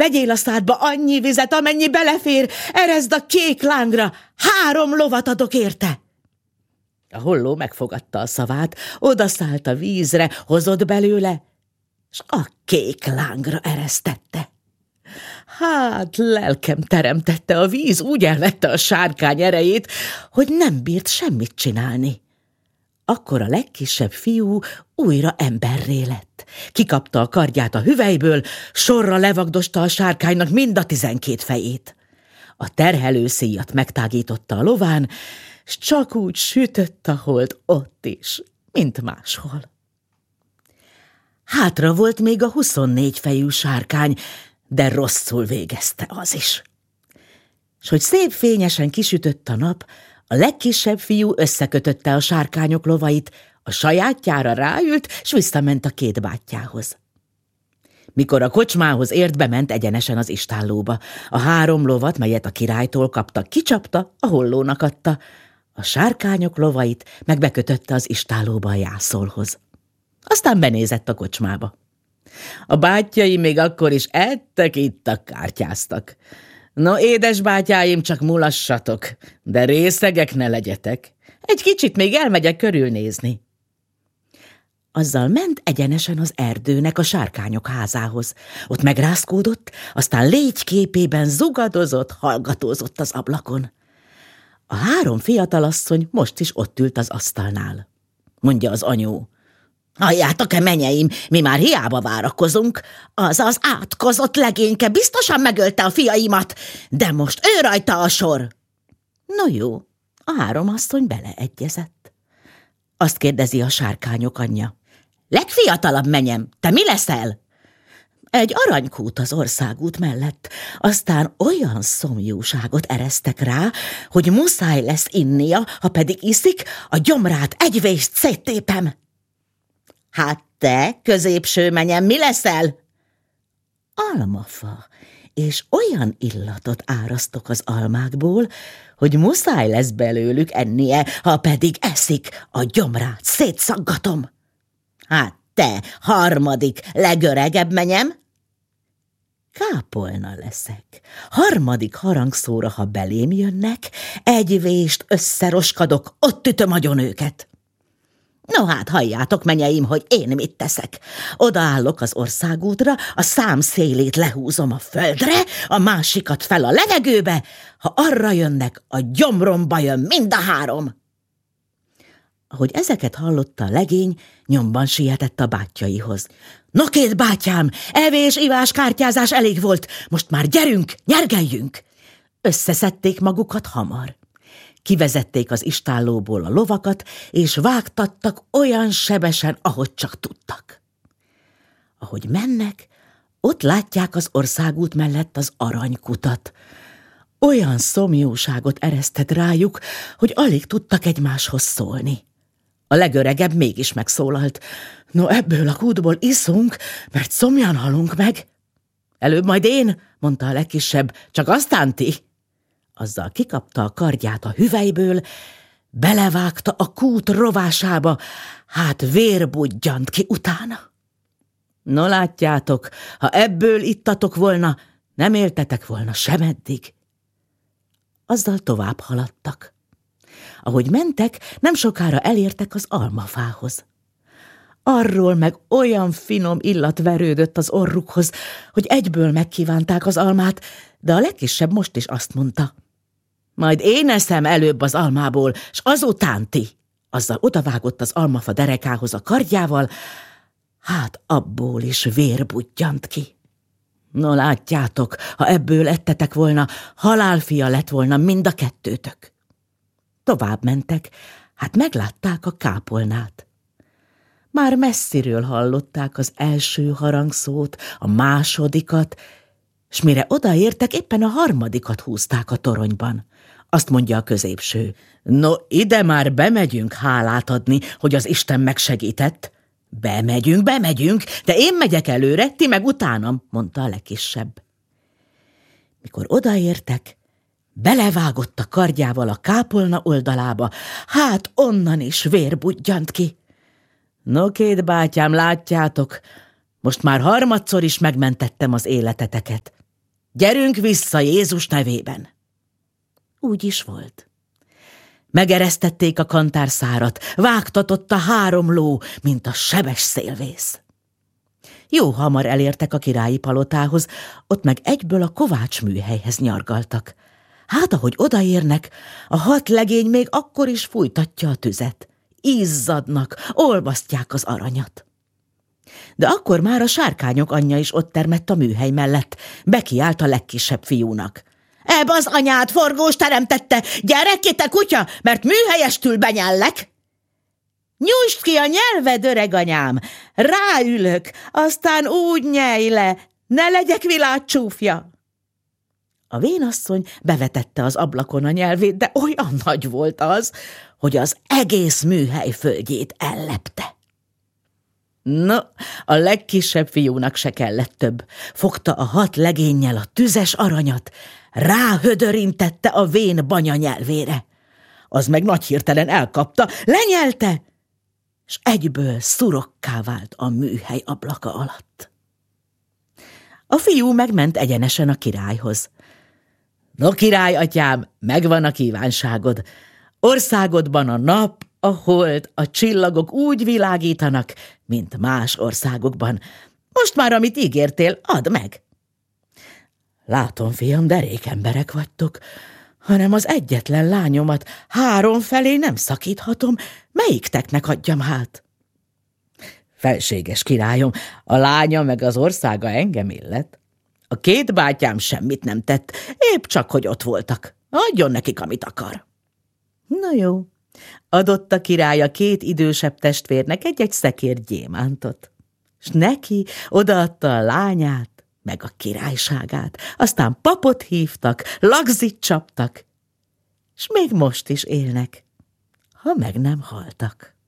vegyél a szádba annyi vizet, amennyi belefér, ereszd a kék lángra, 3 lovat adok érte. A holló megfogadta a szavát, odaszállt a vízre, hozott belőle, s a kék lángra eresztette. Hát, lelkem teremtette, a víz úgy elvette a sárkány erejét, hogy nem bírt semmit csinálni. Akkor a legkisebb fiú újra emberré lett. Kikapta a kardját a hüvelyből, sorra levagdosta a sárkánynak mind a 12 fejét. A terhelőszíjat megtágította a lován, s csak úgy sütött a hold ott is, mint máshol. Hátra volt még a 24 fejű sárkány, de rosszul végezte az is. S hogy szép fényesen kisütött a nap, a legkisebb fiú összekötötte a sárkányok lovait, a sajátjára ráült, s visszament a 2 bátyjához. Mikor a kocsmához ért, bement egyenesen az istállóba. A 3 lovat, melyet a királytól kaptak, kicsapta, a hollónak adta. A sárkányok lovait meg bekötötte az istállóba a jászolhoz. Aztán benézett a kocsmába. A bátyjai még akkor is ettek, ittak, kártyáztak. No, édes bátyáim, csak mulassatok, de részegek ne legyetek. Egy kicsit még elmegyek körülnézni. Azzal ment egyenesen az erdőnek a sárkányok házához. Ott megrázkódott, aztán légyképében zugadozott, hallgatózott az ablakon. A 3 fiatalasszony most is ott ült az asztalnál. Mondja az anyu: halljátok-e, menyeim, mi már hiába várakozunk. Az átkozott legényke biztosan megölte a fiaimat, de most ő rajta a sor. No jó, a 3 asszony beleegyezett. Azt kérdezi a sárkányok anyja: legfiatalabb menyem, te mi leszel? Egy aranykút az országút mellett, aztán olyan szomjúságot eresztek rá, hogy muszáj lesz innia, ha pedig iszik, a gyomrát egy vést széttépem. Hát te, középső menyem, mi leszel? Almafa, és olyan illatot árasztok az almákból, hogy muszáj lesz belőlük ennie, ha pedig eszik, a gyomrát szétszaggatom. Hát te, 3., legöregebb menyem? Kápolna leszek. 3. harangszóra, ha belém jönnek, egy vést összeroskadok, ott ütöm agyon őket. No hát, halljátok, menyeim, hogy én mit teszek. Odaállok az országútra, a szám szélét lehúzom a földre, a másikat fel a levegőbe, ha arra jönnek, a gyomromba jön mind a 3. Ahogy ezeket hallotta a legény, nyomban sietett a bátyjaihoz. No 2 bátyám, evés, ivás, kártyázás elég volt, most már gyerünk, nyergeljünk! Összeszedték magukat hamar. Kivezették az istállóból a lovakat, és vágtattak olyan sebesen, ahogy csak tudtak. Ahogy mennek, ott látják az országút mellett az aranykutat. Olyan szomjúságot eresztett rájuk, hogy alig tudtak egymáshoz szólni. A legöregebb mégis megszólalt: no, ebből a kútból iszunk, mert szomjan halunk meg. Előbb majd én, mondta a legkisebb, csak aztán ti. Azzal kikapta a kardját a hüvelyből, belevágta a kút rovásába, hát vér budjant ki utána. No látjátok, ha ebből ittatok volna, nem éltetek volna semeddig. Azzal tovább haladtak. Ahogy mentek, nem sokára elértek az almafához. Arról meg olyan finom illat verődött az orrukhoz, hogy egyből megkívánták az almát, de a legkisebb most is azt mondta: majd én eszem előbb az almából, s azután ti. Azzal odavágott az almafa derekához a kardjával, hát abból is vér budjant ki. No látjátok, ha ebből ettetek volna, halálfia lett volna mind a 2. Tovább mentek, hát meglátták a kápolnát. Már messziről hallották az első harangszót, a másodikat, s mire odaértek, éppen a 3. húzták a toronyban. Azt mondja a középső: no, ide már bemegyünk hálát adni, hogy az Isten megsegített. Bemegyünk, de én megyek előre, ti meg utánam, mondta a legkisebb. Mikor odaértek, belevágott a kardjával a kápolna oldalába, hát onnan is vér budjant ki. No 2 bátyám, látjátok, most már 3-szor is megmentettem az életeteket. Gyerünk vissza Jézus nevében. Úgy is volt. Megeresztették a kantárszárat, vágtatott a 3 ló, mint a sebes szélvész. Jó hamar elértek a királyi palotához, ott meg egyből a kovács műhelyhez nyargaltak. Hát, ahogy odaérnek, a 6 legény még akkor is fújtatja a tüzet. Izzadnak, olvasztják az aranyat. De akkor már a sárkányok anyja is ott termett a műhely mellett. Bekiált a legkisebb fiúnak. Ebb az anyád forgós teremtette, gyere ki te kutya, mert műhelyestül benyellek. Nyújtsd ki a nyelved, öreg anyám, ráülök, aztán úgy nyelj le, ne legyek világcsúfja. A vénasszony bevetette az ablakon a nyelvét, de olyan nagy volt az, hogy az egész műhely földjét ellepte. No, a legkisebb fiúnak se kellett több. Fogta a 6 legénnyel a tüzes aranyat, ráhödörintette a vén banya nyelvére. Az meg nagy hirtelen elkapta, lenyelte, s egyből szurokká vált a műhely ablaka alatt. A fiú megment egyenesen a királyhoz. No, király atyám, megvan a kívánságod. Országodban a nap, a hold, a csillagok úgy világítanak, mint más országokban. Most már, amit ígértél, add meg. Látom, fiam, derék emberek vagytok, hanem az egyetlen lányomat 3 felé nem szakíthatom, melyikteknek adjam hát? Felséges királyom, a lánya meg az országa engem illet. A 2 bátyám semmit nem tett, épp csak, hogy ott voltak. Adjon nekik, amit akar. Na jó, adott a király a 2 idősebb testvérnek egy szekér gyémántot, s neki odaadta a lányát, meg a királyságát, aztán papot hívtak, lagzit csaptak, s még most is élnek, ha meg nem haltak.